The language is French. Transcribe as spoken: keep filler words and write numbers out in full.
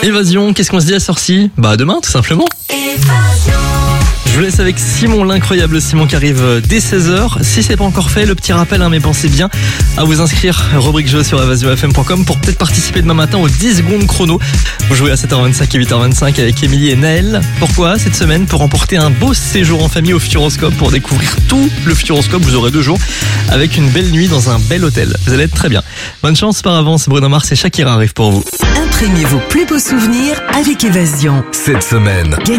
Évasion, qu'est-ce qu'on se dit à Sorcy? Bah à demain tout simplement. Je vous laisse avec Simon, l'incroyable Simon qui arrive dès seize heures. Si c'est pas encore fait, le petit rappel, hein, mais pensez bien à vous inscrire, rubrique jeu sur evasion f m point com pour peut-être participer demain matin aux dix secondes chrono. Vous jouez à sept heures vingt-cinq et huit heures vingt-cinq avec Émilie et Naël. Pourquoi cette semaine? Pour remporter un beau séjour en famille au Futuroscope, pour découvrir tout le Futuroscope. Vous aurez deux jours avec une belle nuit dans un bel hôtel. Vous allez être très bien. Bonne chance par avance. Bruno Mars et Shakira arrivent pour vous. Imprimez vos plus beaux souvenirs avec Évasion. Cette semaine,